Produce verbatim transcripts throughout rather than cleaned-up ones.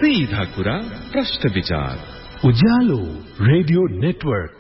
सीधा कुरा प्रश्न विचार उज्यालो रेडियो नेटवर्क।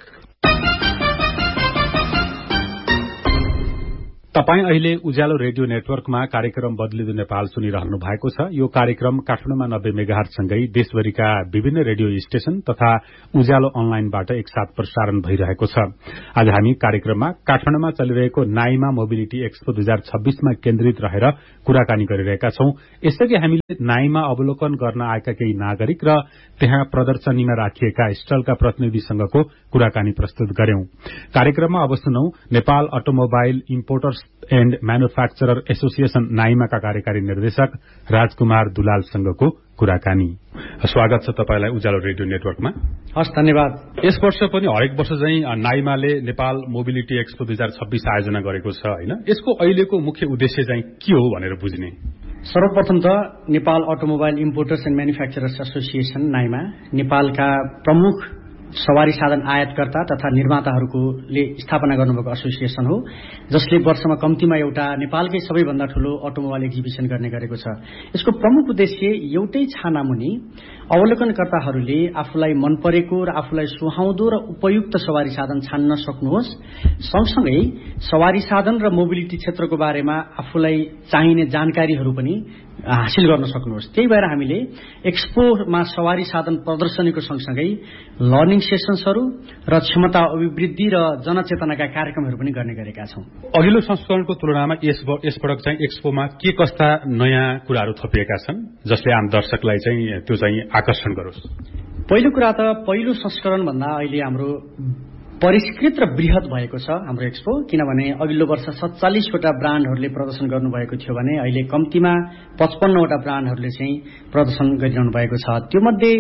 तपाईं अहिले उज्यालो रेडियो नेटवर्कमा कार्यक्रम बदलिँदो नेपाल सुनिरहनु भएको छ। यो कार्यक्रम काठमाडौँमा नब्बे मेगाहर्जसँगै देशभरिका विभिन्न रेडियो स्टेशन तथा उज्यालो अनलाइनबाट एकसाथ प्रसारण भइरहेको छ। आज हामी कार्यक्रममा काठमाडौँमा चलिरहेको नाइमा मोबिलिटी एक्सपो दुई हजार छब्बीसमा केन्द्रित रहेर कुराकानी गरिरहेका छौं। यसअघि हामीले नाइमा अवलोकन गर्न आएका केही नागरिक र त्यहाँ प्रदर्शनीमा राखिएका स्टलका प्रतिनिधिसँगको कुराकानी प्रस्तुत गर्यौं। कार्यक्रममा अब सुनौ Nepal automobile importers and manufacturer association नाइमाका कार्यकारी निर्देशक राजकुमार दुलालसँगको कुराकानी। स्वागत छ तपाईलाई उज्यालो रेडियो नेटवर्कमा। हस्, धन्यवाद। यस वर्ष पनि हरेक वर्ष चाहिँ नाइमाले नेपाल मोबिलिटी एक्सपो दुई हजार छब्बीस आयोजना गरेको छ होइन। यसको अहिलेको मुख्य उद्देश्य चाहिँ के हो भनेर बुझ्ने? सर्वप्रथम त Nepal automobile importers and manufacturers association Naima नेपालका प्रमुख सवारी साधन आयातकर्ता तथा निर्माताहरूले स्थापना गर्नुभएको एसोसिएसन हो, जसले वर्षमा कम्तीमा एउटा नेपालकै सबैभन्दा ठूलो अटोमोबाइल एक्जिबिसन गर्ने गरेको छ। यसको प्रमुख उद्देश्य एउटै छानामुनि अवलोकनकर्ताहरूले आफूलाई मन परेको र आफूलाई सुहाउँदो र उपयुक्त सवारी साधन छान्न सक्नुहोस्, सँगसँगै सवारी साधन र मोबिलिटी क्षेत्रको बारेमा आफूलाई चाहिने जानकारीहरू पनि हासिल गर्न सक्नुहोस्। त्यही भएर हामीले एक्सपोमा सवारी साधन प्रदर्शनीको सँगसँगै लर्निङ सेसन्सहरू र क्षमता अभिवृद्धि र जनचेतनाका कार्यक्रमहरू पनि गर्ने गरेका छौं। अघिल्लो संस्करणको तुलनामा यस यसपटक चाहिँ एक्सपोमा के कस्ता नयाँ कुराहरू थपिएका छन् जसले आम दर्शकलाई चाहिँ त्यो चाहिँ आकर्षण गरोस्? पहिलो कुरा त पहिलो संस्करण भन्दा अहिले हाम्रो परिष्कृत र बृहत भएको छ हाम्रो एक्सपो, किनभने अघिल्लो वर्ष सत्तालिसवटा ब्रान्डहरूले प्रदर्शन गर्नुभएको थियो भने अहिले कम्तीमा पचपन्नवटा ब्रान्डहरूले चाहिँ प्रदर्शन गरिरहनु भएको छ। त्यो मध्ये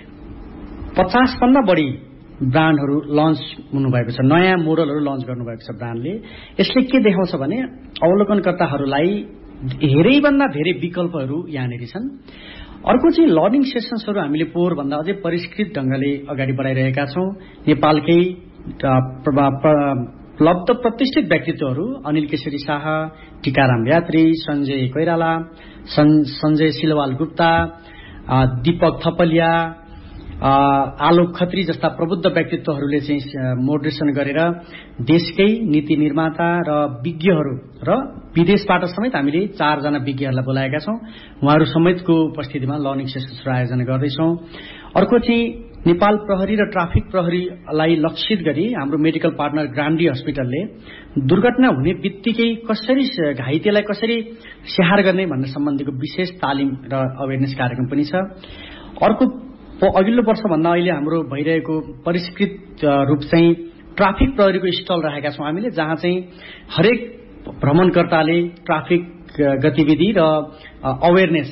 पचास भन्दा बढी ब्रान्डहरू लन्च हुनुभएको छ, नयाँ मोडलहरू लन्च गर्नुभएको छ ब्रान्डले। यसले के देखाउँछ भने अवलोकनकर्ताहरूलाई धेरैभन्दा धेरै विकल्पहरू यहाँनिर छन्। अर्को चाहिँ लर्निङ सेसन्सहरू हामीले पोहोरभन्दा अझै परिष्कृत ढंगले अगाडि बढाइरहेका छौं। नेपालकै उपलब्ध प्रतिष्ठित व्यक्तित्वहरू अनिल केशरी शाह, टीकाराम यात्री, संजय कोइराला, संजय सिलवाल गुप्ता, दीपक थपलिया, आलोक खत्री जस्ता प्रबुद्ध व्यक्तित्वहरूले चाहिँ मोडरेसन गरेर देशकै नीति निर्माता र विज्ञहरू र विदेशबाट समेत हामीले चारजना विज्ञहरूलाई बोलाएका छौं। उहाँहरू समेतको उपस्थितिमा लर्निङ सेसन्सहरू आयोजना गर्दैछौं। अर्को चाहिँ नेपाल प्रहरी र ट्राफिक प्रहरीलाई लक्षित गरी हाम्रो मेडिकल पार्टनर ग्रान्डी हस्पिटलले दुर्घटना हुने बित्तिकै कसरी घाइतेलाई कसरी स्याहार गर्ने भन्ने सम्बन्धीको विशेष तालिम र अवेरनेस कार्यक्रम पनि छ। अर्को अघिल्लो वर्षभन्दा अहिले हाम्रो भइरहेको परिष्कृत रूप चाहिँ ट्राफिक प्रहरीको स्टल राखेका छौं हामीले, जहाँ चाहिँ हरेक भ्रमणकर्ताले ट्राफिक गतिविधि र अवेरनेस,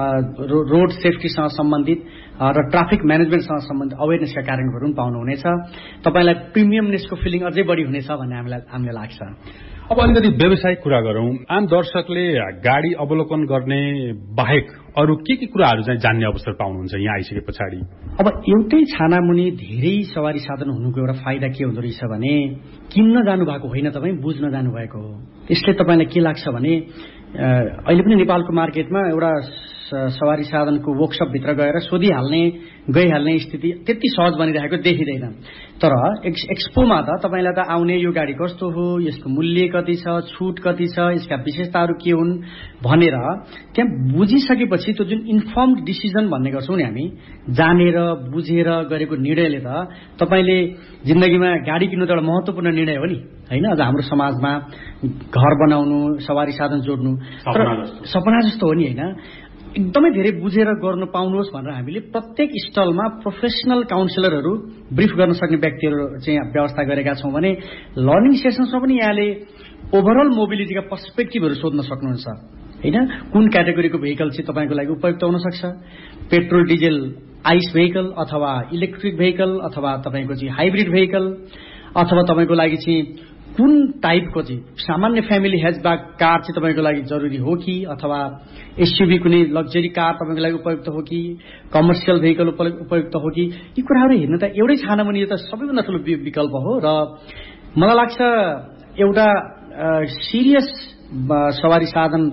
रोड सेफ्टीसँग सम्बन्धित र ट्राफिक म्यानेजमेन्टसँग सम्बन्धित अवेरनेसका कार्यक्रमहरू पनि पाउनुहुनेछ। तपाईलाई प्रिमियमनेसको फिलिङ अझै बढी हुनेछ भन्ने हामीलाई हामीलाई लाग्छ। अब अलिकति व्यावसायिक कुरा गरौं। आम दर्शकले गाडी अवलोकन गर्ने बाहेक अरू के के कुराहरू चाहिँ जान्ने अवसर पाउनुहुन्छ यहाँ आइसके पछाडि? अब एउटै छानामुनि धेरै सवारी साधन हुनुको एउटा फाइदा के हुँदो रहेछ भने किन्न जानु भएको होइन, तपाईँ बुझ्न जानुभएको हो। यसले तपाईँलाई के लाग्छ भने अहिले पनि नेपालको मार्केटमा एउटा सवारी साधनको वर्कसपभित्र गएर सोधिहाल्ने गइहाल्ने स्थिति त्यति सहज बनिरहेको देखिँदैन। तर एक्स एक्सपोमा त तपाईँलाई त आउने यो गाडी कस्तो हो, यसको मूल्य कति छ, छुट कति छ, यसका विशेषताहरू के हुन् भनेर त्यहाँ बुझिसकेपछि त्यो जुन इन्फर्म्ड डिसिजन भन्ने गर्छौँ नि हामी, जानेर बुझेर गरेको निर्णयले त तपाईँले जिन्दगीमा गाडी किन्नु त एउटा महत्त्वपूर्ण निर्णय हो नि होइन। अझ हाम्रो समाजमा घर बनाउनु, सवारी साधन जोड्नु सपना जस्तो हो नि होइन। एकदमै धेरै बुझेर गर्न पाउनुहोस् भनेर हामीले प्रत्येक स्टलमा प्रोफेसनल काउन्सिलरहरू, ब्रिफ गर्न सक्ने व्यक्तिहरू चाहिँ व्यवस्था गरेका छौं भने लर्निङ सेसन्समा पनि यहाँले ओभरअल मोबिलिटीका पर्सपेक्टिभहरू सोध्न सक्नुहुन्छ होइन। कुन क्याटेगोरीको भेहिकल चाहिँ तपाईँको लागि उपयुक्त हुन सक्छ, पेट्रोल डिजेल आइस भेहिकल अथवा इलेक्ट्रिक भेहिकल अथवा तपाईँको चाहिँ हाइब्रिड भेहिकल अथवा तपाईँको लागि चाहिँ कुन टाइपको चाहिँ सामान्य फ्यामिली हेजब्याक कार चाहिँ तपाईँको लागि जरुरी हो कि अथवा एसयुभी कुनै लग्जरी कार तपाईँको लागि उपयुक्त हो कि कमर्सियल भेहिकल उपयुक्त हो कि, यी कुराहरू हेर्न त एउटै छानामुनि यो त सबैभन्दा ठुलो विकल्प हो। र मलाई लाग्छ एउटा सिरियस सवारी साधन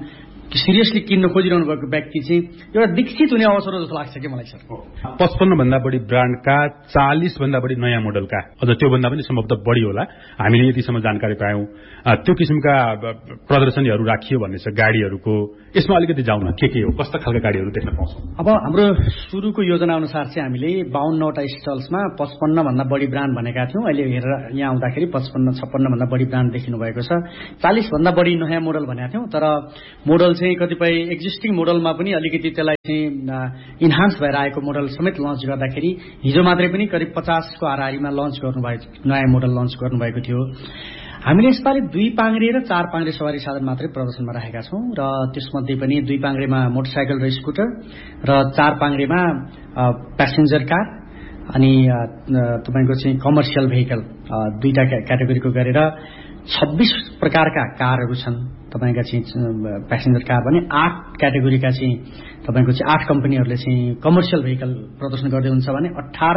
सिरियसली किन्न खोजिरहनु भएको व्यक्ति चाहिँ एउटा दीक्षित हुने अवसर जस्तो लाग्छ कि मलाई सर। पचपन्न भन्दा बढी ब्रान्डका चालिस भन्दा बढी नयाँ मोडलका अझ त्योभन्दा पनि सम्भवतः बढी होला हामीले यतिसम्म जानकारी पायौं त्यो किसिमका प्रदर्शनीहरू राखियो भन्ने छ गाडीहरूको। यसमा अलिकति जाउँ न, के के हो, कस्ता खालका गाडीहरू देख्न पाउँछौँ? अब हाम्रो सुरुको योजना अनुसार चाहिँ हामीले बाउन्नवटा स्टल्समा पचपन्न भन्दा बढी ब्रान्ड भनेका थियौं। अहिले हेरेर यहाँ आउँदाखेरि पचपन्न छप्पन्न भन्दा बढी ब्रान्ड देखिनु भएको छ। चालिस भन्दा बढी नयाँ मोडल भनेका थियौं, तर मोडल चाहिँ कतिपय एक्जिस्टिङ मोडलमा पनि अलिकति त्यसलाई चाहिँ इन्हान्स भएर आएको मोडल समेत लन्च गर्दाखेरि हिजो मात्रै पनि करिब पचासको हाराहारीमा लन्च गर्नुभएको नयाँ मोडल लन्च गर्नुभएको थियो। हामीले यसपालि दुई पाङ्ग्रे र चार पाङ्ग्रे सवारी साधन मात्रै प्रदर्शनमा राखेका छौं र त्यसमध्ये पनि दुई पाङ्ग्रेमा मोटरसाइकल र स्कुटर र चार पाङ्ग्रेमा प्यासेन्जर कार अनि तपाईको चाहिँ कमर्सियल भेहिकल दुईटा क्याटेगोरीको गरेर छब्बीस प्रकारका कारहरू छन्। तपाईका चाहिँ प्यासेन्जर कार भने आठ क्याटेगोरीका चाहिँ तपाईको चाहिँ आठ कम्पनीहरूले चाहिँ कमर्सियल भेहिकल प्रदर्शन गर्दै हुन्छ भने अठार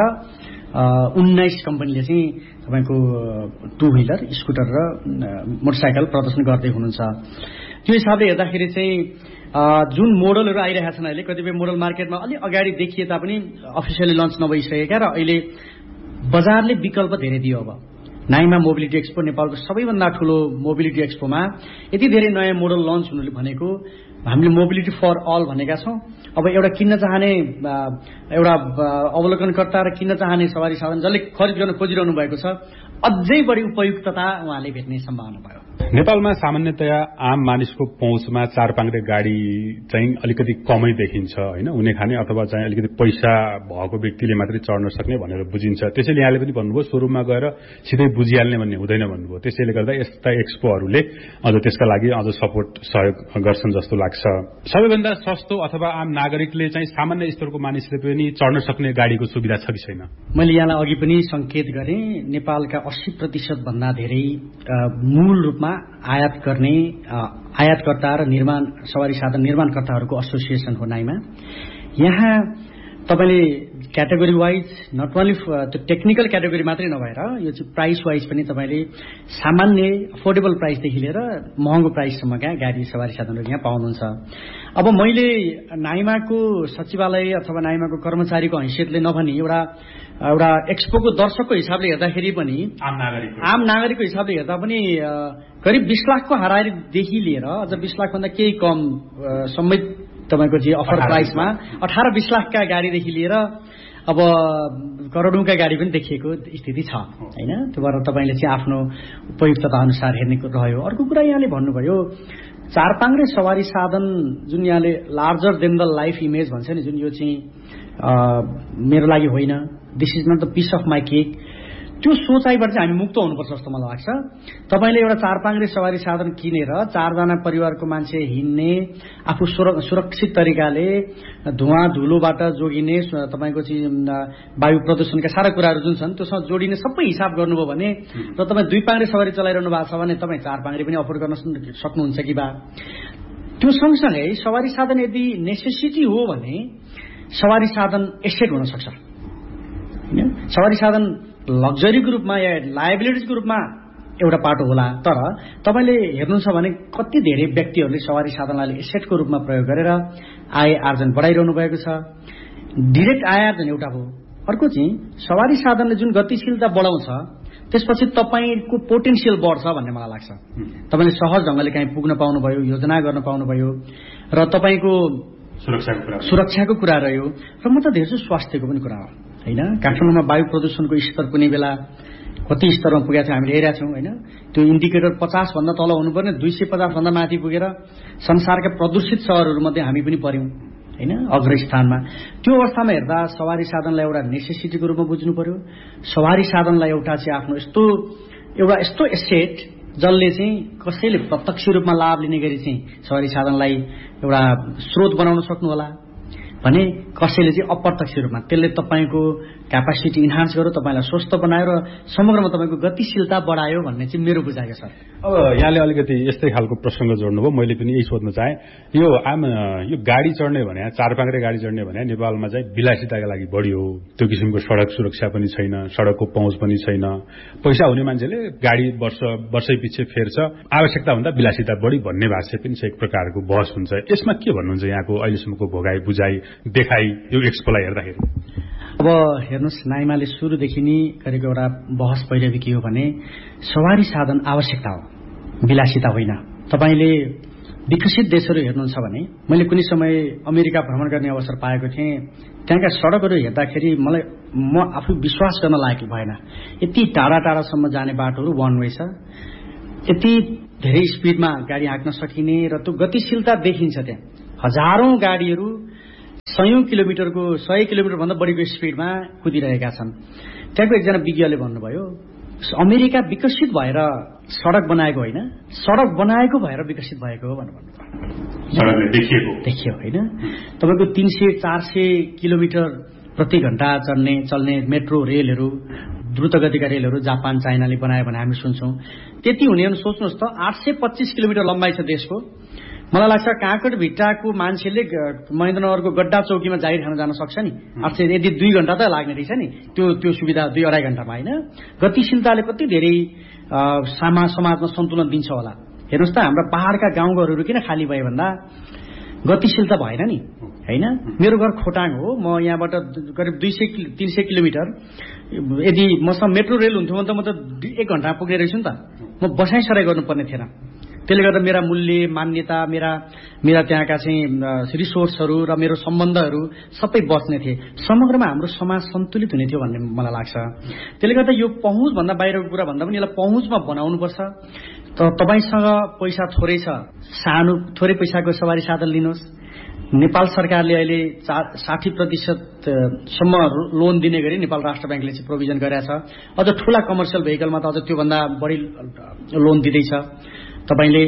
उन्नाइस कम्पनीले चाहिँ तपाईको टू व्हीलर स्कुटर र मोटरसाइकल प्रदर्शन गर्दै हुनुहुन्छ। त्यो हिसाबले हेर्दाखेरि चाहिँ जुन मोडलहरू आइरहेका छन् अहिले कतिपय मोडल मार्केटमा अलि अगाडि देखिए तापनि अफिसियली लन्च नभइसकेका र अहिले बजारले विकल्प धेरै दियो। अब नाइमा मोबिलिटी एक्सपो नेपालको सबैभन्दा ठूलो मोबिलिटी एक्सपोमा यति धेरै नयाँ मोडल लन्च हुनुले भनेको हामीले मोबिलिटी फर अल भनेका छौं। अब एउटा किन्न चाहने एउटा अवलोकनकर्ता र किन्न चाहने सवारी साधन जसले खरिद गर्न खोजिरहनु भएको छ अझै बढी उपयुक्तता उहाँले भेट्ने सम्भावना भयो। नेपालमा सामान्यतया आम मानिसको पहुँचमा चार पाङ्ग्रे गाडी चाहिँ अलिकति कमै देखिन्छ हैन, हुने खाने अथवा चाहिँ अलिकति पैसा भएको व्यक्तिले मात्रै चढ्न सक्ने भनेर बुझिन्छ। त्यसैले यहाँले पनि भन्नुभयो शोरूममा गएर सिधै बुझिहाल्ने भन्ने हुँदैन भन्नुभयो। त्यसैले गर्दा यस्ता एक्सपोहरूले अझ त्यसका लागि अझ सपोर्ट सहयोग गर्छन् जस्तो लाग्छ। सबैभन्दा सस्तो अथवा आम नागरिकले चाहिँ सामान्य स्तरको मानिसले पनि चढ्न सक्ने गाडीको सुविधा छ कि छैन? मैले यहाँलाई अघि पनि संकेत गरेँ, नेपालका अस्सी प्रतिशत भन्दा धेरै मूल रूपमा आयात गर्ने आयातकर्ता र निर्माण सवारी साधन निर्माणकर्ताहरूको एसोसिएसन हो नाइमा। यहाँ तपाईले क्याटेगोरी वाइज नट ओन्ली त्यो टेक्निकल क्याटेगोरी मात्रै नभएर यो चाहिँ प्राइस वाइज पनि तपाईले सामान्य अफोर्डेबल प्राइसदेखि लिएर महँगो प्राइससम्मका गाडी सवारी साधनहरू यहाँ पाउनुहुन्छ। अब मैले नाइमाको सचिवालय अथवा नाइमाको कर्मचारीको हैसियतले नभनी एउटा एउटा एक्सपोको दर्शकको हिसाबले हेर्दाखेरि पनि आम नागरिक आम नागरिकको हिसाबले हेर्दा पनि करिब बीस लाखको हाराहारीदेखि लिएर अझ बीस लाख भन्दा केही कम समेत तपाईको चाहिँ अफर प्राइसमा अठार बीस लाखका गाडीदेखि लिएर अब करोडौंका गाडी पनि देखिएको स्थिति छ हैन। त्यो भएर तपाईले चाहिँ आफ्नो उपयुक्तता अनुसार हेर्ने रह्यो। अर्को कुरा यहाँले भन्नुभयो चार पाङ्ग्रे सवारी साधन जुन यहाँले larger than the life image भन्छ नि, जुन यो चाहिँ मेरो लागि होइन, this is not the piece of my cake, त्यो सोचाइबाट चाहिँ हामी मुक्त हुनुपर्छ जस्तो मलाई लाग्छ। तपाईले एउटा चार पाङ्ग्रे सवारी साधन किनेर चारजना परिवारको मान्छे हिँड्ने, आफू सुरक्षित तरिकाले धुवा धुलोबाट जोगिने, तपाईको चाहिँ वायु प्रदूषणका सारा कुराहरू जुन छन् त्योसँग जोडिने सबै हिसाब गर्नुभयो भने र तपाईँ दुई पाङ्ग्रे सवारी चलाइरहनु भएको छ भने तपाईँ चार पाङ्ग्रे पनि अफोर्ड गर्न सक्नुहुन्छ कि बा। त्यो सँगसँगै सवारी साधन यदि नेसेसिटी हो भने सवारी साधन एसेट हुन सक्छ। सवारी साधन लग्जरीको रूपमा या लायबिलिटिजको रूपमा एउटा पाटो होला, तर तपाईले हेर्नुहुन्छ भने कति धेरै व्यक्तिहरूले सवारी साधनलाई एसेटको रूपमा प्रयोग गरेर आय आर्जन बढाइरहनु भएको छ। डाइरेक्ट आय आर्जन एउटा हो। अर्को चाहिँ सवारी साधनले जुन गतिशीलता बढाउँछ त्यसपछि तपाईको पोटेन्सियल बढ्छ भन्ने मलाई लाग्छ। तपाईले सहज ढंगले कहीँ पुग्न पाउनुभयो, योजना गर्न पाउनुभयो र तपाईको सुरक्षाको कुरा सुरक्षाको कुरा रह्यो र म त धेरै स्वास्थ्यको पनि कुरा हो हैन। काठमाडौँमा वायु प्रदूषणको स्तर कुनै बेला कति स्तरमा पुगेको छ हामीले हेरेका छौं हैन। त्यो इन्डिकेटर पचास भन्दा तल हुनुपर्ने दुई सय पचास भन्दा माथि पुगेर संसारका प्रदूषित शहरहरूमध्ये हामी पनि पर्यौं हैन, अग्र स्थानमा। त्यो अवस्थामा हेर्दा सवारी साधनलाई एउटा नेसेसिटीको रूपमा बुझ्नु पर्यो। सवारी साधनलाई एउटा चाहिँ आफ्नो यस्तो एउटा यस्तो एसेट जसले चाहिँ कसैले प्रत्यक्ष रूपमा लाभ लिने गरी चाहिँ सवारी साधनलाई एउटा स्रोत बनाउन सक्नु होला। भने कसैले चाहिँ अप्रत्यक्ष रूपमा त्यसले तपाईँको क्यापासिटी इन्हान्स गर्यो, तपाईँलाई स्वस्थ बनायो र समग्रमा तपाईँको गतिशीलता बढायो भन्ने चाहिँ मेरो बुझाइ छ। अब यहाँले अलिकति यस्तै खालको प्रसङ्ग जोड्नुभयो, मैले पनि यही सोध्न चाहेँ। यो आम यो गाडी चढ्ने भने, चार पाङ्ग्रे गाडी चढ्ने भने नेपालमा चाहिँ विलासिताका लागि बढी हो। त्यो किसिमको सडक सुरक्षा पनि छैन, सडकको पहुँच पनि छैन। पैसा हुने मान्छेले गाडी वर्ष वर्षै पछि फेर्छ, आवश्यकता भन्दा विलासिता बढी भन्ने भाष्य पनि छ, एक प्रकारको बहस हुन्छ। यसमा के भन्नुहुन्छ यहाँको अहिलेसम्मको भोगाई बुझाइ देखाइ यो एक्सपोलाई हेर्दाखेरि? अब हेर्नुहोस्, नाइमाले सुरुदेखि नै गरेको एउटा बहस पहिलो के हो भने सवारी साधन आवश्यकता हो, विलासिता होइन। तपाईँले विकसित देशहरू हेर्नुहुन्छ भने, मैले कुनै समय अमेरिका भ्रमण गर्ने अवसर पाएको थिएँ। त्यहाँका सडकहरू हेर्दाखेरि मलाई म आफू विश्वास गर्न लायक भएन। यति टाढा टाढासम्म जाने बाटोहरू वान वे छ, यति धेरै स्पिडमा गाडी हाँक्न सकिने र त्यो गतिशीलता देखिन्छ। त्यहाँ हजारौं गाडीहरू सयौं किलोमिटरको सय किलोमिटर भन्दा बढीको स्पिडमा कुदिरहेका छन्। त्यहाँको एकजना विज्ञले भन्नुभयो, अमेरिका विकसित भएर सडक बनाएको होइन, सडक बनाएको भएर विकसित भएको हो भनेर भन्नुभयो। देखिएको देखियो होइन। तपाईँको तीन सय चार सय किलोमिटर प्रति घण्टा चल्ने चल्ने मेट्रो रेलहरू, द्रुत गतिका रेलहरू जापान चाइनाले बनायो भने हामी सुन्छौँ। त्यति हुने भने सोच्नुहोस् त, आठ सय पच्चिस किलोमिटर लम्बाइ छ देशको। मलाई लाग्छ काँकड भिट्टाको मान्छेले महेन्द्रनगरको गड्डा चौकीमा जागिर खान जान सक्छ नि। आठ सय यदि दुई घण्टा त लाग्ने रहेछ नि त्यो त्यो सुविधा दुई अढाई घण्टामा होइन। गतिशीलताले कति धेरै सामा समाजमा सन्तुलन दिन्छ होला। हेर्नुहोस् त, हाम्रा पहाडका गाउँघरहरू किन खाली भयो भन्दा गतिशीलता भएन नि होइन। मेरो घर खोटाङ हो, म यहाँबाट करिब दुई सय तीन सय किलोमिटर, यदि मसँग मेट्रो रेल हुन्थ्यो भने त म त एक घण्टामा पुग्ने रहेछु नि त। म बसाइ सराई गर्नुपर्ने थिएन। त्यसले गर्दा मेरा मूल्य मान्यता, मेरा मेरा त्यहाँका चाहिँ रिसोर्सहरू र मेरो सम्बन्धहरू सबै बच्ने थिए। समग्रमा हाम्रो समाज सन्तुलित हुने थियो भन्ने मलाई लाग्छ। त्यसले गर्दा यो पहुँचभन्दा बाहिरको कुरा भन्दा पनि यसलाई पहुँचमा बनाउनुपर्छ। त तपाईँसँग पैसा थोरै छ, सानो थोरै पैसाको सवारी साधन लिनुहोस्। नेपाल सरकारले अहिले साठी प्रतिशतसम्म लोन दिने गरी नेपाल राष्ट्र ब्याङ्कले चाहिँ प्रोभिजन गरेको छ। अझ ठुला कमर्सियल भेहिकलमा त अझ त्योभन्दा बढी लोन दिँदैछ। तपाईँले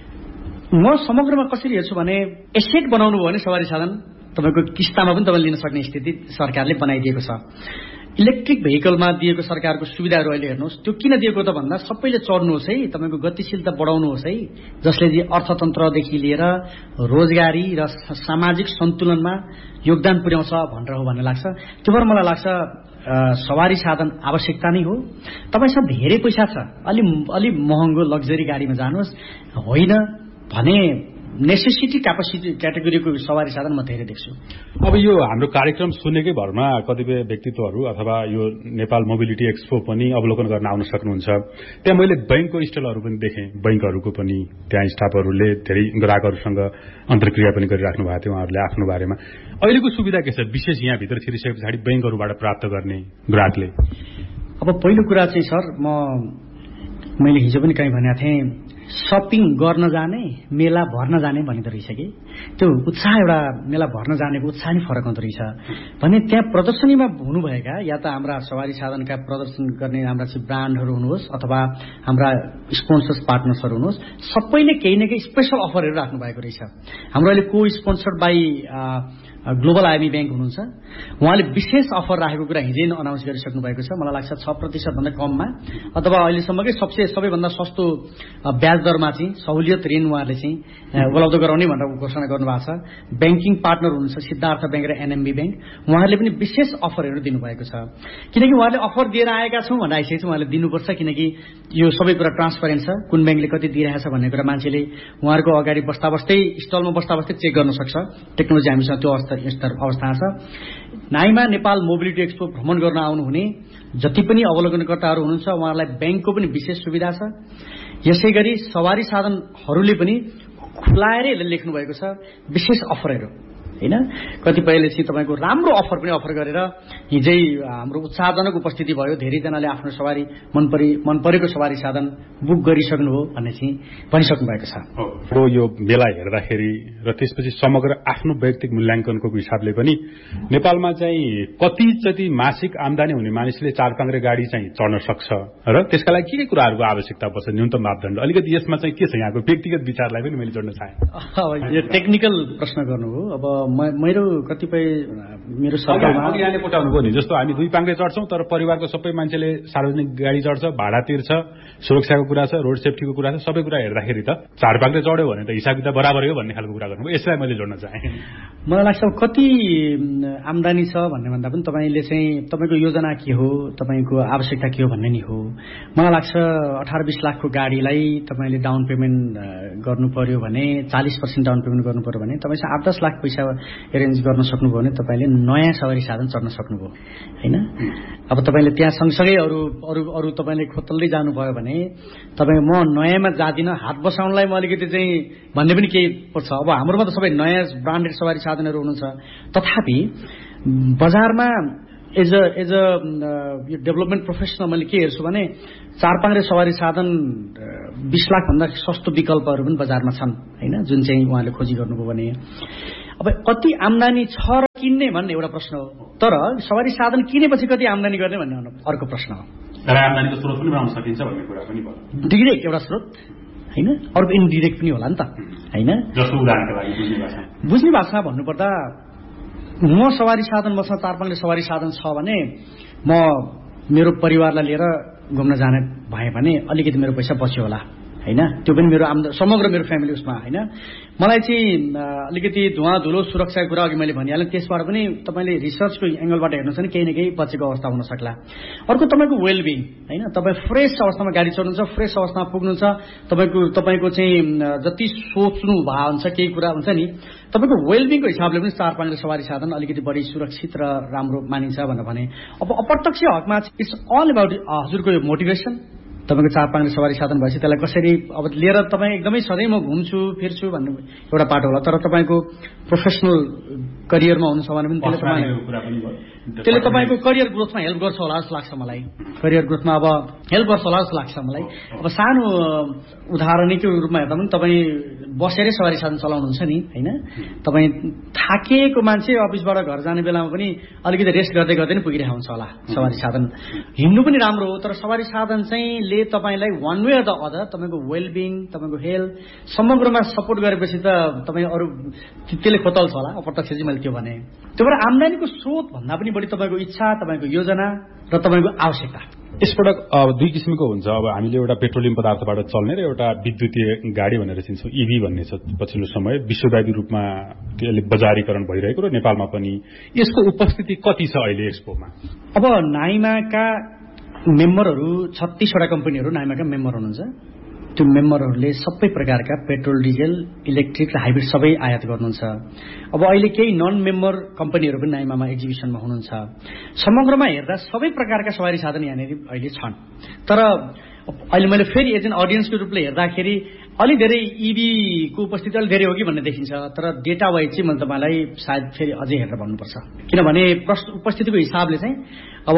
म समग्रमा कसरी हेर्छु भने, एसेट बनाउनु भयो भने सवारी साधन तपाईँको किस्तामा पनि तपाईँले लिन सक्ने स्थिति सरकारले बनाइदिएको छ। इलेक्ट्रिक भेहिकलमा दिएको सरकारको सुविधाहरू अहिले हेर्नुहोस्, त्यो किन दिएको त भन्दा सबैले चढ्नुहोस् है, तपाईँको गतिशीलता बढाउनुहोस् है, जसले चाहिँ अर्थतन्त्रदेखि लिएर रोजगारी र सामाजिक सन्तुलनमा योगदान पुर्याउँछ भनेर हो भन्ने लाग्छ। त्यो भएर मलाई लाग्छ सवारी साधन आवश्यकता नै हो। तपाईँसँग धेरै पैसा छ, अलि अलि महँगो लग्जरी गाडीमा जानुहोस्, होइन भने नेसेसिटी क्यापासिटी क्याटेगोरीको सवारी साधन म धेरै देख्छु। अब यो हाम्रो कार्यक्रम सुनेकै भरमा कतिपय व्यक्तित्वहरू अथवा यो नेपाल मोबिलिटी एक्सपो पनि अवलोकन गर्न आउन सक्नुहुन्छ। त्यहाँ मैले बैंकको स्टलहरू पनि देखेँ, बैंकहरूको पनि त्यहाँ स्टाफहरूले धेरै ग्राहकहरूसँग अन्तर्क्रिया पनि गरिराख्नु भएको थियो उहाँहरूले आफ्नो बारेमा। अहिलेको सुविधा के छ विशेष यहाँभित्र छिरिसके पछाडि बैंकहरूबाट प्राप्त गर्ने ग्राहकले? अब पहिलो कुरा चाहिँ सर, म मैले हिजो पनि कहीँ भनेको थिएँ, सपिङ गर्न जाने मेला भर्न जाने भनिँदो रहेछ कि त्यो उत्साह, एउटा मेला भर्न जानेको उत्साह नै फरक हुँदो रहेछ भने त्यहाँ प्रदर्शनीमा हुनुभएका या त हाम्रा सवारी साधनका प्रदर्शन गर्ने हाम्रा चाहिँ ब्रान्डहरू हुनुहोस् अथवा हाम्रा स्पोन्सर्स पार्टनर्सहरू हुनुहोस्, सबैले केही न केही स्पेसल अफरहरू राख्नु भएको रहेछ। हाम्रो अहिले को sponsored by global IME bank हुनुहुन्छ, उहाँले विशेष अफर राखेको कुरा हिजै अनाउन्स गरिसक्नु भएको छ। मलाई लाग्छ छ प्रतिशत भन्दा कममा अथवा अहिलेसम्मकै सबसे सबैभन्दा सस्तो ब्याज दरमा चाहिँ सहुलियत ऋण उहाँले चाहिँ उपलब्ध गराउने भनेर घोषणा गर्नुभएको छ। ब्याङ्किङ पार्टनर हुनुहुन्छ सिद्धार्थ ब्याङ्क र एनएमबी ब्याङ्क, उहाँहरूले पनि विशेष अफरहरू दिनुभएको छ। किनकि उहाँले अफर दिएर आएका छौँ भन्दा आइसकेको छ, उहाँले दिनुपर्छ, किनकि यो सबै कुरा ट्रान्सपरेन्ट छ, कुन ब्याङ्कले कति दिइरहेछ भन्ने कुरा मान्छेले उहाँहरूको अगाडि बस्दा बस्दै स्टलमा बस्दा बस्दै चेक गर्न सक्छ। टेक्नोलोजी हामीसँग त्यो अवस्था अवस्था छ। नाइमा नेपाल मोबिलिटी एक्सपो भ्रमण गर्न आउनुहुने जति पनि अवलोकनकर्ताहरू हुनुहुन्छ उहाँहरूलाई ब्याङ्कको पनि विशेष सुविधा छ। यसै गरी सवारी साधनहरूले पनि खुलाएरै लेख्नु भएको छ विशेष अफरहरू होइन। कतिपयले चाहिँ तपाईँको राम्रो अफर पनि अफर गरेर हिजै हाम्रो उत्साहजनक उपस्थिति भयो, धेरैजनाले आफ्नो सवारी मन परि मन परेको सवारी साधन बुक गरिसक्नु हो भन्ने चाहिँ भनिसक्नु भएको छ। हो यो मेला हेर्दाखेरि र त्यसपछि समग्र आफ्नो वैयक्तिक मूल्याङ्कनको हिसाबले पनि नेपालमा चाहिँ कति जति मासिक आम्दानी हुने मानिसले चार पाङ्ग्रे गाडी चाहिँ चढ्न सक्छ र त्यसका लागि के के कुराहरूको आवश्यकता पर्छ, न्यूनतम मापदण्ड, अलिकति यसमा चाहिँ के छ यहाँको व्यक्तिगत विचारलाई पनि मैले जोड्न चाहेँ। यो टेक्निकल प्रश्न गर्नु हो। अब मेरो कतिपय मेरो सरकारमा अघि यहाँले कोटाउनु भयो नि, जस्तो हामी दुई पाङ्ग्रे चढ्छौँ तर परिवारको सबै मान्छेले सार्वजनिक गाडी चढ्छ, भाडा तिर्छ, सुरक्षाको कुरा छ, रोड सेफ्टीको कुरा छ, सबै कुरा हेर्दाखेरि त चार पाङ्ग्रे चढ्यो भने त हिसाब किताब बराबरै हो भन्ने खालको कुरा गर्नुभयो। यसलाई मैले जोड्न चाहेँ। मलाई लाग्छ कति आम्दानी छ भन्ने भन्दा पनि तपाईँले चाहिँ तपाईँको योजना के हो, तपाईँको आवश्यकता के हो भन्ने नि हो। मलाई लाग्छ अठार बिस लाखको गाडीलाई तपाईँले डाउन पेमेन्ट गर्नु पर्यो भने, चालिस पर्सेन्ट डाउन पेमेन्ट गर्नु पर्यो भने तपाईँसँग आठ दस लाख पैसा एरेन्ज गर्न सक्नुभयो भने तपाईँले नयाँ सवारी साधन चढ्न सक्नुभयो होइन। अब तपाईँले त्यहाँ सँगसँगै अरू अरू अरू तपाईँले खोतल्दै जानुभयो भने तपाईँ म नयाँमा जाँदिनँ, हात बसाउनलाई म अलिकति चाहिँ भन्ने पनि केही पर्छ। अब हाम्रोमा त सबै नयाँ ब्रान्डेड सवारी साधनहरू हुनुहुन्छ, तथापि बजारमा एज अ एज अ यो डेभलपमेन्ट प्रोफेसनल मैले के हेर्छु भने चार पाङ्ग्रे सवारी साधन बिस लाखभन्दा सस्तो विकल्पहरू पनि बजारमा छन् होइन, जुन चाहिँ उहाँले खोजी गर्नुभयो भने। अब कति आम्दानी छ र किन्ने भन्ने एउटा प्रश्न हो, तर सवारी साधन किनेपछि कति आम्दानी गर्ने भन्ने अर्को प्रश्न हो। तर आम्दानीको स्रोत पनि बनाउन सकिन्छ भन्ने कुरा पनि भयो। डिरेक्ट एउटा स्रोत होइन, अर्को इनडिरेक्ट पनि होला नि त होइन। जस्तो उदाहरणको लागि बुझ्ने भाषा बुझ्ने भाषामा भन्नुपर्दा म सवारी साधन मसँग चार पाङ्ग्रे सवारी साधन छ भने म मेरो परिवारलाई लिएर घुम्न जाने भए भने अलिकति मेरो पैसा बच्यो होला होइन, त्यो पनि मेरो आम्दा समग्र मेरो फ्यामिली उसमा होइन। मलाई चाहिँ अलिकति धुवा धुलो सुरक्षाको कुरा अघि मैले भनिहालेँ, त्यसबाट पनि तपाईँले रिसर्चको एङ्गलबाट हेर्नुहोस् भने केही न केही बचेको अवस्था हुन सक्ला। अर्को तपाईँको वेलबिङ होइन, तपाईँ फ्रेस अवस्थामा गाडी चढ्नुहुन्छ, फ्रेस अवस्थामा पुग्नुहुन्छ, तपाईँको तपाईँको चाहिँ जति सोच्नु भए हुन्छ केही कुरा हुन्छ नि, तपाईँको वेलबिङको हिसाबले पनि चार पाङ्ग्रे सवारी साधन अलिकति बढी सुरक्षित र राम्रो मानिन्छ भनेर भने। अब अप्रत्यक्ष हकमा इट्स अल अबाउट हजुरको यो मोटिभेसन। तपाईँको चार पाङ्ग्रे सवारी साधन भएपछि त्यसलाई कसरी अब लिएर तपाईँ एकदमै सधैँ म घुम्छु फिर्छु भन्ने एउटा पाटो होला, तर तपाईँको प्रोफेसनल करियरमा हुनुहुन्छ भने पनि त्यसले तपाईँले त्यसले तपाईँको करियर ग्रोथमा हेल्प गर्छ होला जस्तो लाग्छ मलाई। करियर ग्रोथमा अब हेल्प गर्छ होला जस्तो लाग्छ मलाई। अब सानो उदाहरणको रूपमा हेर्दा पनि तपाईँ बसेरै सवारी साधन चलाउनुहुन्छ नि होइन, तपाईँ थाकिएको मान्छे अफिसबाट घर जाने बेलामा पनि अलिकति रेस्ट गर्दै गर्दै नै पुगिरहेको हुन्छ होला सवारी साधन। हिँड्नु पनि राम्रो हो, तर सवारी साधन चाहिँ ले तपाईँलाई one way or the other तपाईँको वेलबिङ, तपाईँको हेल्थ समग्रमा सपोर्ट गरेपछि त तपाईँ अरू त्यसले खोतल्छ होला। अप्रत्यक्ष चाहिँ मैले त्यो भने। त्यो भएर आम्दानीको स्रोत भन्दा पनि बढी तपाईँको इच्छा, तपाईँको योजना र तपाईँको आवश्यकता। यसपटक अब दुई किसिमको हुन्छ। अब हामीले एउटा पेट्रोलियम पदार्थबाट चल्ने र एउटा विद्युतीय गाडी भनेर चिन्छौँ, इभी भन्ने छ। पछिल्लो समय विश्वव्यापी रूपमा त्यसले बजारीकरण भइरहेको र नेपालमा पनि यसको उपस्थिति कति छ अहिले एक्सपोमा? अब नाइमाका मेम्बरहरू छत्तीसवटा कम्पनीहरू नाइमाका मेम्बर हुनुहुन्छ। त्यो मेम्बरहरूले सबै प्रकारका पेट्रोल, डिजेल, इलेक्ट्रिक र हाइब्रिड सबै आयात गर्नुहुन्छ। अब अहिले केही नन मेम्बर कम्पनीहरू पनि नाइमामा एक्जिबिसनमा हुनुहुन्छ। समग्रमा हेर्दा सबै प्रकारका सवारी साधन यहाँनिर अहिले छन्, तर अहिले मैले फेरि एज एन अडियन्सको रूपले हेर्दाखेरि अलि धेरै इभीको उपस्थिति अलिक धेरै हो कि भन्ने देखिन्छ, तर डेटा वाइज चाहिँ मैले तपाईँलाई सायद फेरि अझै हेरेर भन्नुपर्छ। किनभने उपस्थितिको हिसाबले चाहिँ अब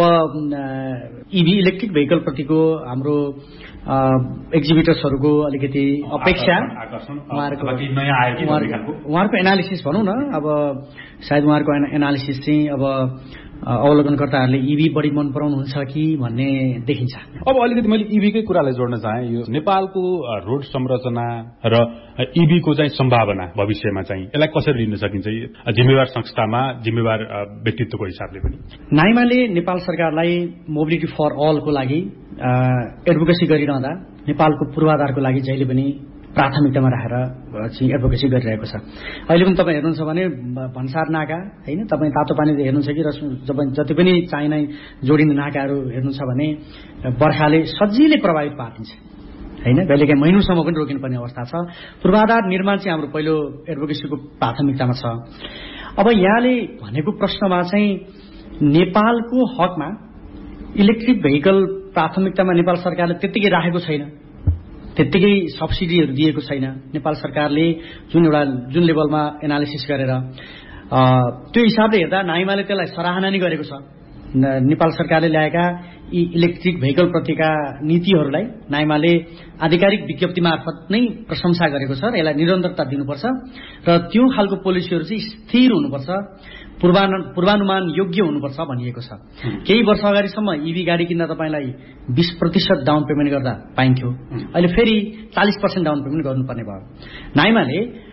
इभी इलेक्ट्रिक भेहिकलप्रतिको हाम्रो एक्जिबिटर्सहरूको अलिकति अपेक्षा उहाँहरूको उहाँहरूको एनालिसिस भनौँ न, अब सायद उहाँहरूको एनालिसिस चाहिँ अब अवलोकनकर्ताहरूले इभी बढी मन पराउनुहुन्छ कि भन्ने देखिन्छ। अब अलिकति मैले इभीकै कुरालाई जोड्न चाहेँ। यो नेपालको रोड संरचना र इभीको चाहिँ सम्भावना भविष्यमा चाहिँ यसलाई कसरी लिन सकिन्छ जिम्मेवार संस्थामा, जिम्मेवार व्यक्तित्वको हिसाबले पनि? नाइमाले नेपाल सरकारलाई मोबिलिटी फर अलको लागि एडभोकेसी गरिरहँदा नेपालको पूर्वाधारको लागि जहिले पनि प्राथमिकतामा राखेर चाहिँ एडभोकेसी गरिरहेको छ। अहिले पनि तपाईँ हेर्नुहुन्छ भने भन्सार नाका होइन, तपाईँ तातो पानी हेर्नुहुन्छ कि र जति पनि चाइना जोडिने नाकाहरू हेर्नुहुन्छ भने बर्खाले सजिलै प्रभावित पारिन्छ होइन, कहिलेकाहीँ महिनौसम्म पनि रोकिनुपर्ने अवस्था छ। पूर्वाधार निर्माण चाहिँ हाम्रो पहिलो एडभोकेसीको प्राथमिकतामा छ। अब यहाँले भनेको प्रश्नमा चाहिँ नेपालको हकमा इलेक्ट्रिक भेहिकल प्राथमिकतामा नेपाल सरकारले त्यत्तिकै राखेको छैन, त्यत्तिकै सब्सिडीहरू दिएको छैन। नेपाल सरकारले जुन एउटा जुन लेभलमा एनालिसिस गरेर त्यो हिसाबले हेर्दा नाइमाले त्यसलाई सराहना नै गरेको छ। नेपाल सरकारले ल्याएका यी इलेक्ट्रिक भेहिकल प्रतिका नीतिहरूलाई नाइमाले आधिकारिक विज्ञप्ति मार्फत नै प्रशंसा गरेको छ र यसलाई निरन्तरता दिनुपर्छ र त्यो खालको पोलिसीहरू चाहिँ स्थिर हुनुपर्छ, पूर्वानुमान योग्य हुनुपर्छ भनिएको छ। केही वर्ष अगाडिसम्म इभी गाडी किन्दा तपाईँलाई बीस प्रतिशत डाउन पेमेन्ट गर्दा पाइन्थ्यो, अहिले फेरि चालिस पर्सेन्ट डाउन पेमेन्ट गर्नुपर्ने भयो। नाइमाले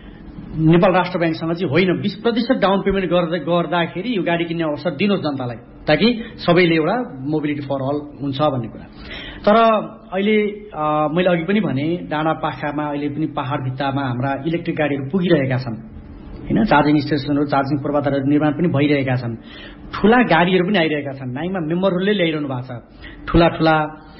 नेपाल राष्ट्र ब्याङ्कसँग चाहिँ होइन बीस प्रतिशत डाउन पेमेन्ट गर्दै गर्दाखेरि यो गाडी किन्ने अवसर दिनुहोस् जनतालाई, ताकि सबैले एउटा मोबिलिटी फर अल हुन्छ भन्ने कुरा। तर अहिले मैले अघि पनि भने डाँडा पाखामा अहिले पनि पहाड भित्तामा हाम्रा इलेक्ट्रिक गाडीहरू पुगिरहेका छन् होइन, चार्जिङ स्टेसनहरू चार्जिङ पूर्वाधारहरू निर्माण पनि भइरहेका छन्, ठुला गाडीहरू पनि आइरहेका छन्, नाइमा मेम्बरहरूले ल्याइरहनु भएको छ, ठुला ठुला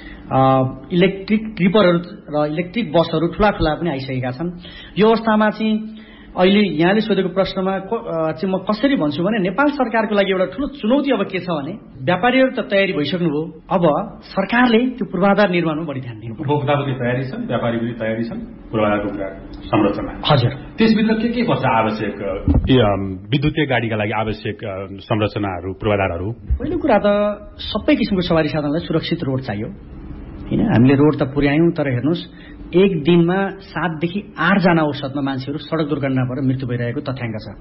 इलेक्ट्रिक ट्रिपरहरू र इलेक्ट्रिक बसहरू ठुला ठुला पनि आइसकेका छन्। यो अवस्थामा चाहिँ अहिले यहाँले सोधेको प्रश्नमा चाहिँ म कसरी भन्छु भने नेपाल सरकारको लागि एउटा ठुलो चुनौती अब के छ भने व्यापारीहरू त तयारी भइसक्नुभयो, अब सरकारले त्यो पूर्वाधार निर्माणमा बढी ध्यान दिनु। उपभोक्ता पनि तयारी छन्, व्यापारी पनि तयारी छन्, पूर्वाधारको संरचना हजुर त्यसभित्र के के पर्छ आवश्यक विद्युतीय गाडीका लागि आवश्यक संरचनाहरू पूर्वाधारहरू? पहिलो कुरा त सबै किसिमको सवारी साधनलाई सुरक्षित रोड चाहियो होइन। हामीले रोड त पुर्यायौं, तर हेर्नुहोस् एक दिनमा सातदेखि आठजना औसतमा मान्छेहरू सड़क दुर्घटना भएर मृत्यु भइरहेको तथ्याङ्क छ।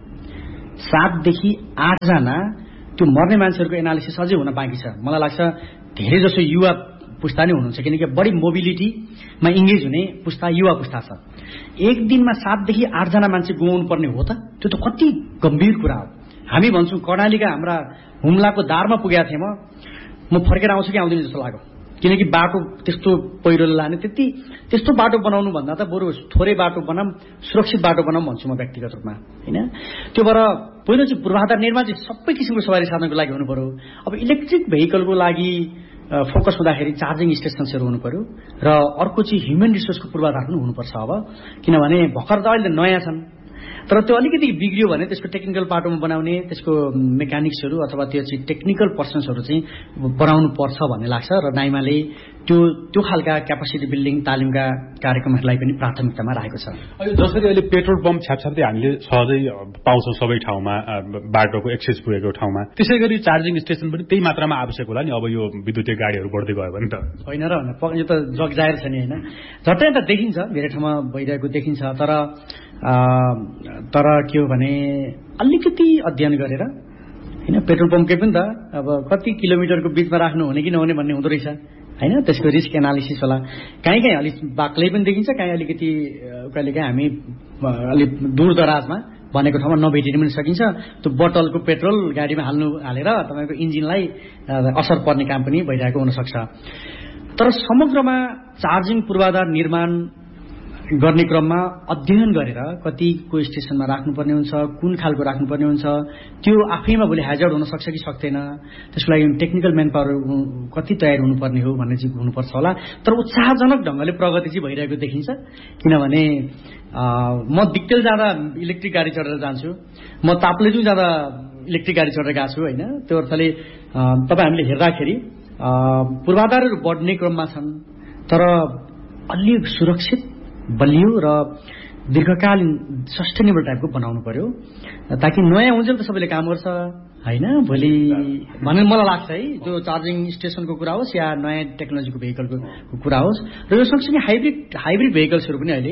सातदेखि आठजना त्यो मर्ने मान्छेहरूको एनालिसिस अझै हुन बाँकी छ। मलाई लाग्छ धेरै जसो युवा पुस्ता नै हुनुहुन्छ, किनकि बढी मोबिलिटीमा इङ्गेज हुने पुस्ता युवा पुस्ता छ। एक दिनमा सातदेखि आठजना मान्छे गुमाउनु पर्ने हो त, त्यो त कति गम्भीर कुरा हो। हामी भन्छौँ कर्णालीका हाम्रा हुम्लाको दारमा पुगेका थिएँ, म फर्केर आउँछु कि आउँदैन जस्तो लाग्यो, किनकि बाटो त्यस्तो पहिरोले लाने त्यति त्यस्तो बाटो बनाउनु भन्दा त बरु थोरै बाटो बनाऊँ, सुरक्षित बाटो बनाऊँ भन्छु म व्यक्तिगत रूपमा होइन। त्यो भएर पहिलो चाहिँ पूर्वाधार निर्माण चाहिँ सबै किसिमको सवारी साधनको लागि हुनु पर्यो। अब इलेक्ट्रिक भेहिकलको लागि फोकस हुँदाखेरि चार्जिङ स्टेसन्सहरू हुनु पर्यो र अर्को चाहिँ ह्युमन रिसोर्सको पूर्वाधार पनि हुनुपर्छ। अब किनभने भर्खर त अहिले नयाँ छन्, तर त्यो अलिकति बिग्रियो भने त्यसको टेक्निकल पाटोमा बनाउने त्यसको मेकानिक्सहरू अथवा त्यो चाहिँ टेक्निकल पर्सन्सहरू चाहिँ बनाउनु पर्छ भन्ने लाग्छ र नाइमाले त्यो त्यो खालका क्यापासिटी बिल्डिङ तालिमका कार्यक्रमहरूलाई पनि प्राथमिकतामा राखेको छ। जसरी अहिले पेट्रोल पम्प छ्यापछ्याप्दै हामीले सहजै पाउँछौँ सबै ठाउँमा, बाटोको एक्सेस पुगेको ठाउँमा, त्यसै गरी चार्जिङ स्टेसन पनि त्यही मात्रामा आवश्यक होला नि अब यो विद्युतीय गाडीहरू बढ्दै गयो भने त? होइन र यो त जग जाहेर छ नि होइन, झट्टै त देखिन्छ, धेरै ठाउँमा भइरहेको देखिन्छ, तर तर के हो भने अलिकति अध्ययन गरेर होइन पेट्रोल पम्पकै पनि त अब कति किलोमिटरको बिचमा राख्नु हुने कि नहुने भन्ने हुँदो रहेछ होइन। त्यसको रिस्क एनालिसिस होला, काहीँ काहीँ अलिक बाक्लै पनि देखिन्छ, काहीँ अलिकति कहिले काहीँ हामी अलिक दूर दराजमा भनेको ठाउँमा नभेटिन पनि सकिन्छ। त्यो बोतलको पेट्रोल गाडीमा हाल्नु हालेर तपाईँको इन्जिनलाई असर पर्ने काम पनि भइरहेको हुनसक्छ। तर समग्रमा चार्जिङ पूर्वाधार निर्माण गर्ने क्रममा अध्ययन गरेर कतिको स्टेसनमा राख्नुपर्ने हुन्छ, कुन खालको राख्नुपर्ने हुन्छ, त्यो आफैमा भोलि ह्याजर्ड हुन सक्छ कि सक्दैन, त्यसको लागि टेक्निकल म्यान पावर कति तयार हुनुपर्ने हो भन्ने चाहिँ हुनुपर्छ होला। तर उत्साहजनक ढङ्गले प्रगति चाहिँ भइरहेको देखिन्छ, किनभने म दिक्तेल जाँदा इलेक्ट्रिक गाडी चढेर जान्छु, म ताप्लेजुङ जाँदा इलेक्ट्रिक गाडी चढेर गएको छु होइन। त्यो अर्थले तपाईँ हामीले हेर्दाखेरि पूर्वाधारहरू बढ्ने क्रममा छन्, तर अलि सुरक्षित बलियो र दीर्घकालीन सस्टेनेबल टाइपको बनाउनु पर्यो, ताकि नयाँ उन्जेल त सबैले काम गर्छ होइन भोलि भन्ने मलाई लाग्छ है। जो चार्जिङ स्टेसनको कुरा होस् या नयाँ टेक्नोलोजीको भेहिकलको कुरा होस्, र यो सँगसँगै हाइब्रिड हाइब्रिड भेहिकल्सहरू पनि अहिले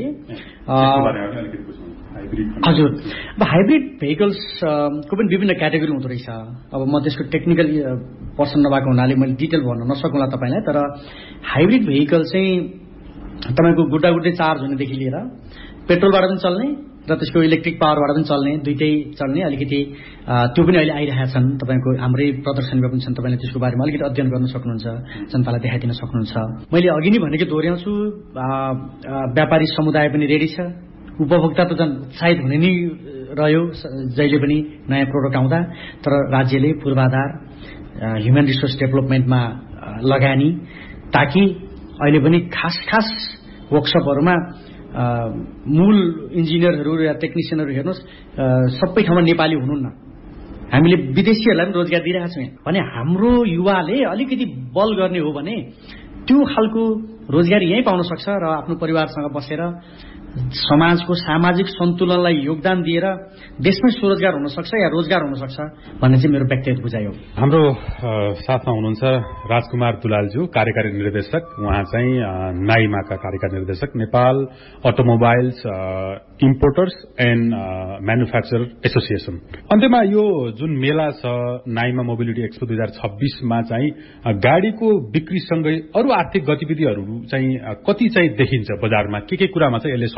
हजुर अब हाइब्रिड भेहिकल्सको पनि विभिन्न क्याटेगोरी हुँदो रहेछ। अब म त्यसको टेक्निकल पर्सन नभएको हुनाले मैले डिटेल भन्न नसकुँला तपाईँलाई, तर हाइब्रिड भेहिकल चाहिँ तपाईँको गुड्डा गुड्डै चार्ज हुनेदेखि लिएर पेट्रोलबाट पनि चल्ने र त्यसको इलेक्ट्रिक पावरबाट पनि चल्ने, दुइटै चल्ने अलिकति त्यो पनि अहिले आइरहेका छन्। तपाईँको हाम्रै प्रदर्शनीमा पनि छन्, तपाईँले त्यसको बारेमा अलिकति अध्ययन गर्न सक्नुहुन्छ, जनतालाई देखाइदिन सक्नुहुन्छ। मैले अघि नै भनेको दोहोऱ्याउँछु, व्यापारी समुदाय पनि रेडी छ, उपभोक्ता त झन् उत्साहित हुने नै रह्यो जहिले पनि नयाँ प्रोडक्ट आउँदा, तर राज्यले पूर्वाधार ह्युमन रिसोर्स डेभलपमेन्टमा लगानी, ताकि अहिले पनि खास खास वर्कसपहरूमा मूल इन्जिनियरहरू या टेक्निसियनहरू हेर्नुहोस् सबै ठाउँमा नेपाली हुनुहुन्न, हामीले विदेशीहरूलाई पनि रोजगार दिइरहेका छौँ भने हाम्रो युवाले अलिकति बल गर्ने हो भने त्यो खालको रोजगार यहीँ पाउन सक्छ र आफ्नो परिवारसँग बसेर समाजको सामाजिक सन्तुलनलाई योगदान दिएर देशमै स्वरोजगार हुन सक्छ या रोजगार हुन सक्छ भन्ने चाहिँ मेरो व्यक्तिगत बुझाइ हो। हाम्रो साथमा हुनुहुन्छ राजकुमार दुलालज्यू, कार्यकारी निर्देशक, उहाँ चाहिँ नाइमाका कार्यकारी निर्देशक, Nepal automobiles importers and manufacturer association. अन्त्यमा यो जुन मेला छ नाइमा मोबिलिटी एक्सपो दुई हजार छब्बीसमा चाहिँ गाडीको बिक्रीसँगै अरू आर्थिक गतिविधिहरू चाहिँ कति चाहिँ देखिन्छ बजारमा, के के कुरामा चाहिँ यसले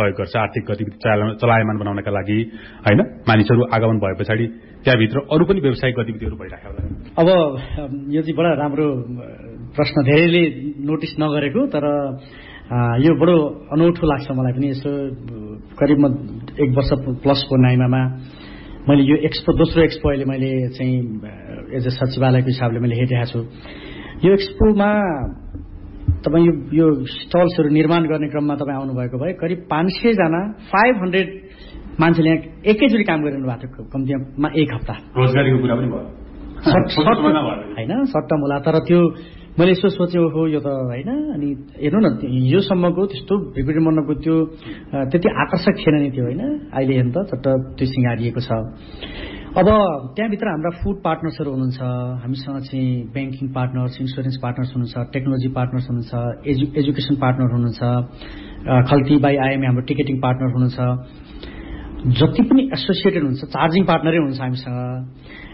सहयोग गर्छ आर्थिक गतिविधि चलायमान बनाउनका लागि होइन मानिसहरू आगमन भए पछाडि त्यहाँभित्र अरू पनि व्यावसायिक गतिविधिहरू भइरहेको होला। अब यो चाहिँ बडा राम्रो प्रश्न, धेरैले नोटिस नगरेको, तर यो बडो अनौठो लाग्छ मलाई पनि। यसो करिब म एक वर्ष प्लसको नाइमामा मैले यो एक्सपो दोस्रो एक्सपो अहिले मैले चाहिँ एज ए सचिवालयको हिसाबले मैले हेरिरहेको छु। यो एक्सपोमा तपाईँ यो यो स्टल्सहरू निर्माण गर्ने क्रममा तपाईँ आउनुभएको भए करिब पाँच सयजना फाइभ हन्ड्रेड मान्छेले यहाँ एकैचोटि काम गरिरहनु भएको थियो कम्तीमा एक हप्ता। रोजगारीको कुरा पनि भयो होइन सट्टा मुला। तर त्यो मैले यसो सोचेँ हो यो त होइन, अनि हेर्नु न योसम्मको त्यस्तो भिक्टोरिया मण्डपको त्यो त्यति आकर्षक थिएन नि त्यो होइन। अहिले हेर्नु त चट्ट त्यो सिँगारिएको छ। अब त्यहाँभित्र हाम्रा फुड पार्टनर्सहरू हुनुहुन्छ, हामीसँग चाहिँ ब्याङ्किङ पार्टनर्स, इन्सुरेन्स पार्टनर्स हुनुहुन्छ, टेक्नोलोजी पार्टनर्स हुनुहुन्छ, एजु एजुकेसन पार्टनर हुनुहुन्छ, खल्ती बाई आइएमए हाम्रो टिकटिङ पार्टनर हुनुहुन्छ, जति पनि एसोसिएटेड हुन्छ चार्जिङ पार्टनरै हुनुहुन्छ हामीसँग।